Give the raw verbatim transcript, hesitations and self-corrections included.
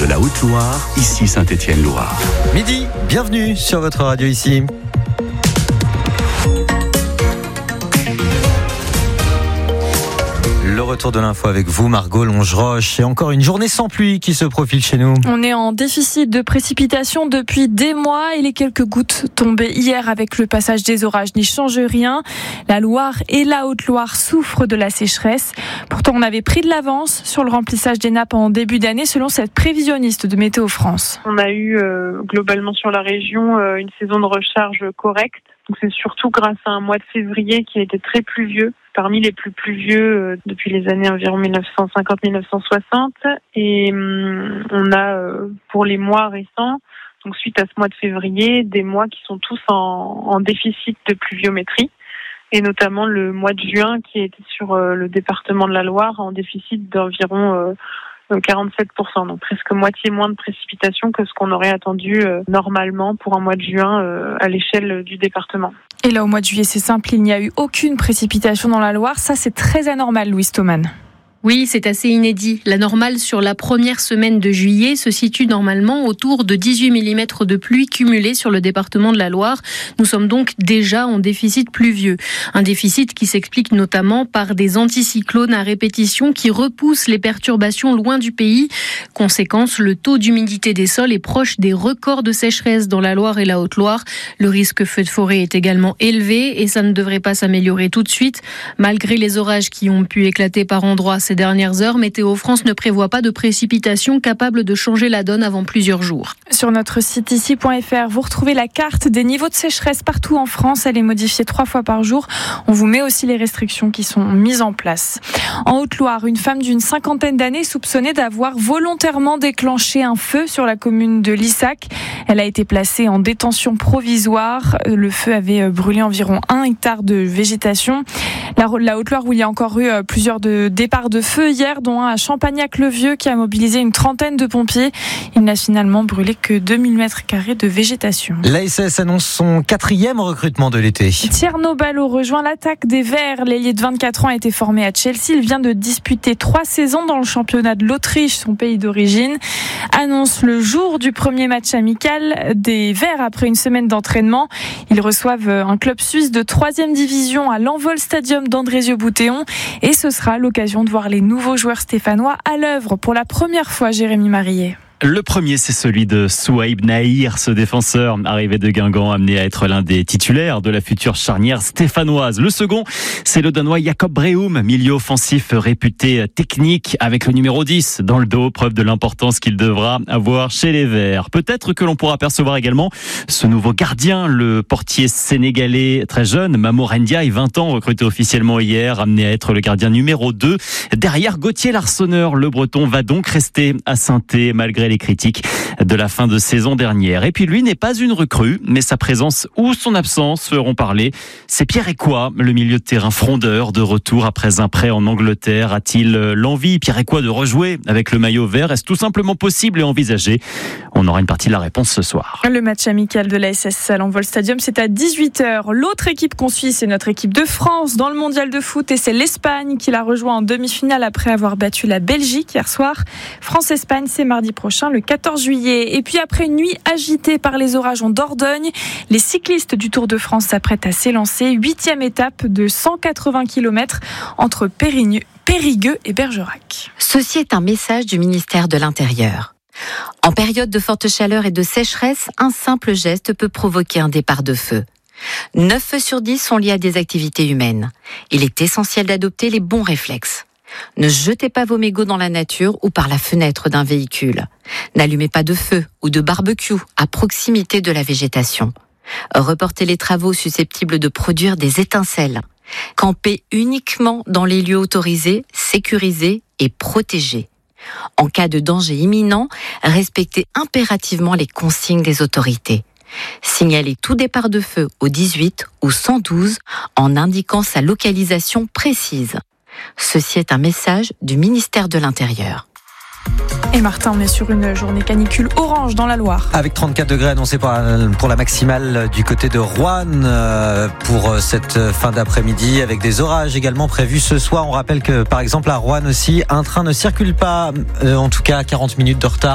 de la Haute-Loire, ici Saint-Étienne-Loire. Midi, bienvenue sur votre radio ici. Le retour de l'info avec vous, Margot Longeroche. Et encore une journée sans pluie qui se profile chez nous. On est en déficit de précipitations depuis des mois et les quelques gouttes tombées hier avec le passage des orages n'y changent rien. La Loire et la Haute-Loire souffrent de la sécheresse. Pourtant, on avait pris de l'avance sur le remplissage des nappes en début d'année selon cette prévisionniste de Météo France. On a eu euh, globalement sur la région euh, une saison de recharge correcte. Donc c'est surtout grâce à un mois de février qui a été très pluvieux, parmi les plus pluvieux euh, depuis les années environ dix-neuf cent cinquante à dix-neuf cent soixante. Et hum, on a euh, pour les mois récents, donc suite à ce mois de février, des mois qui sont tous en, en déficit de pluviométrie. Et notamment le mois de juin qui était sur euh, le département de la Loire en déficit d'environ euh, quarante-sept pour cent, donc presque moitié moins de précipitations que ce qu'on aurait attendu euh, normalement pour un mois de juin euh, à l'échelle du département. Et là, au mois de juillet, c'est simple, il n'y a eu aucune précipitation dans la Loire. Ça, c'est très anormal, Louise Thoman. Oui, c'est assez inédit. La normale sur la première semaine de juillet se situe normalement autour de dix-huit millimètres de pluie cumulée sur le département de la Loire. Nous sommes donc déjà en déficit pluvieux. Un déficit qui s'explique notamment par des anticyclones à répétition qui repoussent les perturbations loin du pays. Conséquence, le taux d'humidité des sols est proche des records de sécheresse dans la Loire et la Haute-Loire. Le risque feu de forêt est également élevé et ça ne devrait pas s'améliorer tout de suite. Malgré les orages qui ont pu éclater par endroits ces dernières heures, Météo France ne prévoit pas de précipitations capables de changer la donne avant plusieurs jours. Sur notre site ici point f r, vous retrouvez la carte des niveaux de sécheresse partout en France. Elle est modifiée trois fois par jour. On vous met aussi les restrictions qui sont mises en place. En Haute-Loire, une femme d'une cinquantaine d'années soupçonnée d'avoir volontairement déclenché un feu sur la commune de Lissac. Elle a été placée en détention provisoire. Le feu avait brûlé environ un hectare de végétation. La, la Haute-Loire où il y a encore eu plusieurs de, départs de feu hier, dont un à Champagnac-le-Vieux qui a mobilisé une trentaine de pompiers. Il n'a finalement brûlé que deux mille mètres carrés de végétation. L'A S S annonce son quatrième recrutement de l'été. Tierno Ballo rejoint l'attaque des Verts. L'ailier de vingt-quatre ans a été formé à Chelsea. Il vient de disputer trois saisons dans le championnat de l'Autriche, son pays d'origine. Annonce le jour du premier match amical des Verts après une semaine d'entraînement. Ils reçoivent un club suisse de troisième division à l'Envol Stadium d'Andrézieux-Bouthéon. Et ce sera l'occasion de voir les nouveaux joueurs stéphanois à l'œuvre pour la première fois, Jérémy Marillet. Le premier, c'est celui de Souhaib Nahir, ce défenseur arrivé de Guingamp, amené à être l'un des titulaires de la future charnière stéphanoise. Le second, c'est le Danois Jakob Breum, milieu offensif réputé technique avec le numéro dix dans le dos, preuve de l'importance qu'il devra avoir chez les Verts. Peut-être que l'on pourra apercevoir également ce nouveau gardien, le portier sénégalais très jeune, Mamour Ndiaye, vingt ans, recruté officiellement hier, amené à être le gardien numéro deux. Derrière Gauthier Larsonneur, le Breton va donc rester à Saint-Étienne malgré les critiques de la fin de saison dernière. Et puis lui n'est pas une recrue, mais sa présence ou son absence feront parler. C'est Pierre Écois, le milieu de terrain frondeur, de retour après un prêt en Angleterre. A-t-il l'envie, Pierre Écois, de rejouer avec le maillot vert? Est-ce tout simplement possible et envisagé? On aura une partie de la réponse ce soir. Le match amical de l'A S S à l'Envol Stadium, c'est à dix-huit heures. L'autre équipe qu'on suit, c'est notre équipe de France dans le mondial de foot et c'est l'Espagne qui l'a rejoint en demi-finale après avoir battu la Belgique hier soir. France-Espagne, c'est mardi prochain, le quatorze juillet. Et puis après une nuit agitée par les orages en Dordogne, les cyclistes du Tour de France s'apprêtent à s'élancer. Huitième étape de cent quatre-vingts kilomètres entre Périgueux, Périgueux et Bergerac. Ceci est un message du ministère de l'Intérieur. En période de forte chaleur et de sécheresse, un simple geste peut provoquer un départ de feu. neuf feux sur dix sont liés à des activités humaines. Il est essentiel d'adopter les bons réflexes. Ne jetez pas vos mégots dans la nature ou par la fenêtre d'un véhicule. N'allumez pas de feu ou de barbecue à proximité de la végétation. Reportez les travaux susceptibles de produire des étincelles. Campez uniquement dans les lieux autorisés, sécurisés et protégés. En cas de danger imminent, respectez impérativement les consignes des autorités. Signalez tout départ de feu au dix-huit ou cent douze en indiquant sa localisation précise. Ceci est un message du ministère de l'Intérieur. Et Martin, on est sur une journée canicule orange dans la Loire. Avec trente-quatre degrés annoncés pour la maximale du côté de Roanne pour cette fin d'après-midi, avec des orages également prévus ce soir. On rappelle que par exemple à Roanne aussi, un train ne circule pas, en tout cas quarante minutes de retard.